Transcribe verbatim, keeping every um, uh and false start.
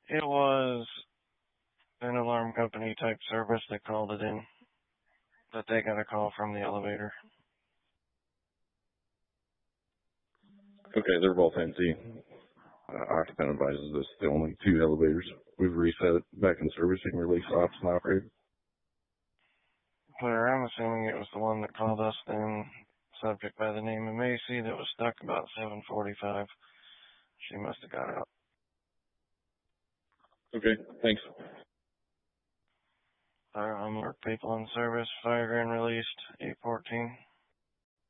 It was an alarm company type service that called it in, that they got a call from the elevator. Okay, they're both empty. Uh, occupant advises us the only two elevators. We've reset it back in service and released ops and operator. Clear, I'm assuming it was the one that called us then, subject by the name of Macy, that was stuck about seven forty-five. She must have got out. Okay, thanks. Fire on work people in service, fire and released, eight fourteen.